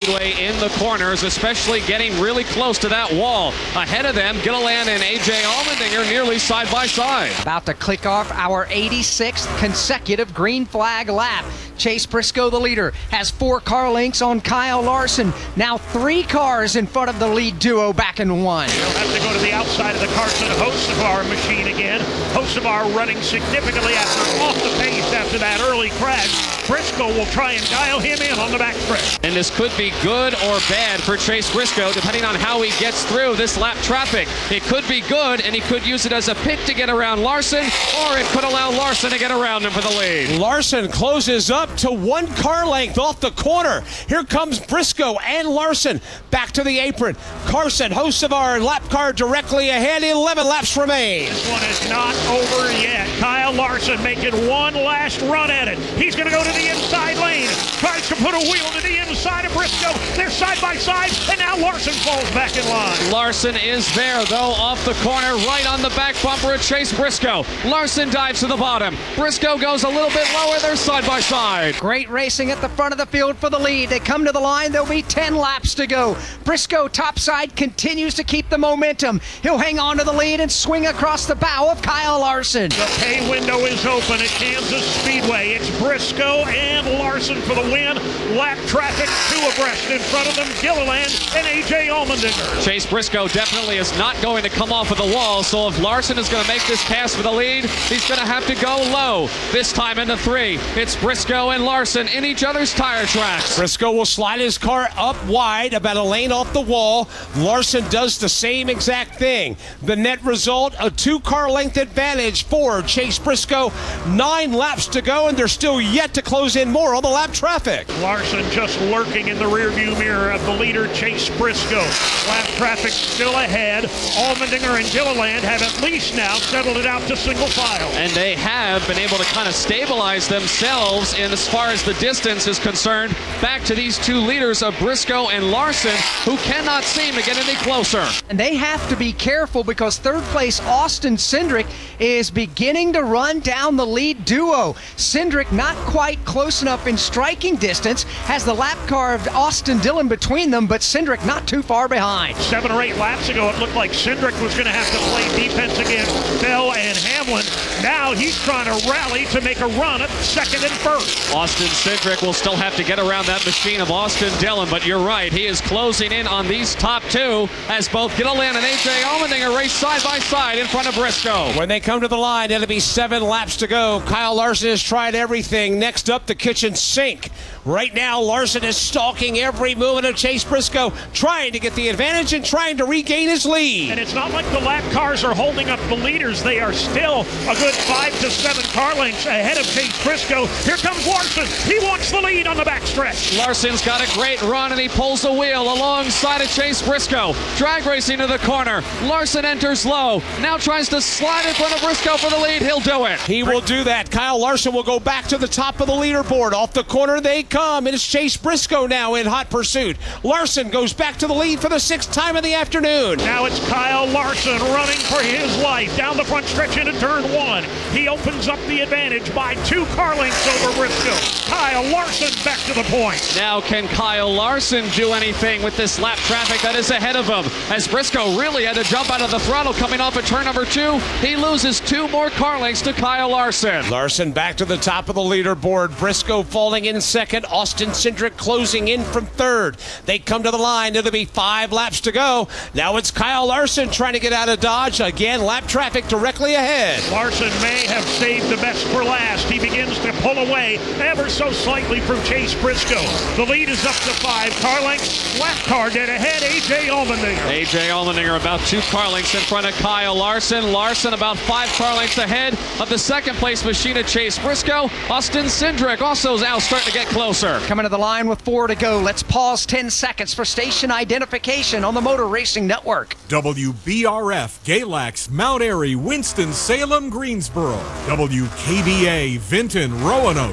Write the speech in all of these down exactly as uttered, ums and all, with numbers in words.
Speedway in the corners, especially getting really close to that wall. Ahead of them, Gilliland and A J Allmendinger nearly side by side. About to click off our eighty-sixth consecutive green flag lap. Chase Briscoe, the leader, has four car links on Kyle Larson. Now three cars in front of the lead duo back in one. We'll have to go to the outside of the Carson Hocevar machine again. Hocevar running significantly after off the pace after that early crash. Briscoe will try and dial him in on the backstretch. And this could be good or bad for Chase Briscoe, depending on how he gets through this lap traffic. It could be good, and he could use it as a pick to get around Larson, or it could allow Larson to get around him for the lead. Larson closes up to one car length off the corner. Here comes Briscoe and Larson back to the apron. Carson, Hocevar, lap car directly ahead. eleven laps remain. This one is not over yet. Kyle Larson making one last run at it. He's going to go to the inside lane. Tries to put a wheel to the inside of Briscoe. They're side by side, and now Larson falls back in line. Larson is there, though, off the corner, right on the back bumper of Chase Briscoe. Larson dives to the bottom. Briscoe goes a little bit lower. They're side by side. Great racing at the front of the field for the lead. They come to the line. There'll be ten laps to go. Briscoe topside continues to keep the momentum. He'll hang on to the lead and swing across the bow of Kyle Larson. The pay window is open at Kansas Speedway. It's Briscoe and Larson for the win. Lap traffic two abreast in front of them, Gilliland and A J Allmendinger. Chase Briscoe definitely is not going to come off of the wall, so if Larson is going to make this pass for the lead, he's going to have to go low. This time into three, it's Briscoe and Larson in each other's tire tracks. Briscoe will slide his car up wide, about a lane off the wall. Larson does the same exact thing. The net result, a two-car length advantage for Chase Briscoe. Nine laps to go, and they're still yet to close in more on the lap traffic. Larson just lurking in the rearview mirror of the leader, Chase Briscoe. Lap traffic still ahead. Allmendinger and Gilliland have at least now settled it out to single file. And they have been able to kind of stabilize themselves in as far as the distance is concerned back to these two leaders of Briscoe and Larson, who cannot seem to get any closer. And they have to be careful because third place Austin Cindric is beginning to run down the lead duo. Cindric not quite close enough in striking distance, has the lap car of Austin Dillon between them, but Cindric not too far behind. Seven or eight laps ago, it looked like Cindric was going to have to play defense against Bell and Hamlin. Now he's trying to rally to make a run at second and first. Austin Cindric will still have to get around that machine of Austin Dillon, but you're right, he is closing in on these top two as both Gilliland and A J Allmendinger race side by side in front of Briscoe. When they come to the line, it'll be seven laps to go. Kyle Larson has tried everything. Next up, the kitchen sink. Right now, Larson is stalking every movement of Chase Briscoe, trying to get the advantage and trying to regain his lead. And it's not like the lap cars are holding up the leaders. They are still a good five to seven car lengths ahead of Chase Briscoe. Here comes Larson. He wants the lead on the backstretch. Larson's got a great run, and he pulls the wheel alongside of Chase Briscoe. Drag racing to the corner. Larson enters low. Now tries to slide in front of Briscoe for the lead. He'll do it. He will do that. Kyle Larson will go back to the top of the leaderboard. Off the corner they come. It is Chase Briscoe now in hot pursuit. Larson goes back to the lead for the sixth time of the afternoon. Now it's Kyle Larson running for his life down the front stretch into turn one. He opens up the advantage by two car lengths over Briscoe. Kyle Larson back to the point. Now can Kyle Larson do anything with this lap traffic that is ahead of him? As Briscoe really had to jump out of the throttle coming off at turn number two, he loses two more car lengths to Kyle Larson. Larson back to the top of the leaderboard. Briscoe falling in second. Austin Cindric closing in from third. They come to the line. It'll be five laps to go. Now it's Kyle Larson trying to get out of Dodge. Again, lap traffic directly ahead. Larson may have saved the best for last. He begins to pull away ever so slightly from Chase Briscoe. The lead is up to five car lengths. Lap car dead ahead, A J Allmendinger. A J Allmendinger about two car lengths in front of Kyle Larson. Larson about five car lengths ahead of the second place machine of Chase Briscoe. Austin Cindric also is now starting to get closer. Coming to the line with four to go. Let's pause ten seconds for station identification on the Motor Racing Network. W B R F, Galax, Mount Airy, Winston-Salem, Greensboro. W K B A, Vinton, Roanoke.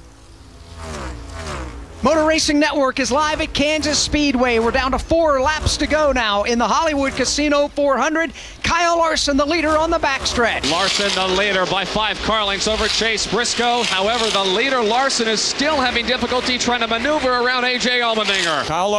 Motor Racing Network is live at Kansas Speedway. We're down to four laps to go now in the Hollywood Casino four hundred. Kyle Larson, the leader on the backstretch. Larson, the leader by five car lengths over Chase Briscoe. However, the leader, Larson, is still having difficulty trying to maneuver around A J Allmendinger. Kyle